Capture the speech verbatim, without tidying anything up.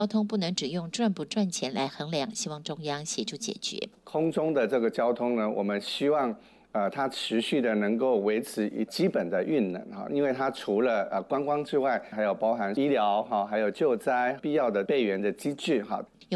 交通不能只用赚不赚钱来衡量，希望中央协助解决。 空中的这个交通呢，我们希望呃它持续的能够维持基本的运能哈，因为它除了呃观光之外，还有包含医疗哈，还有救灾必要的备援的机制哈。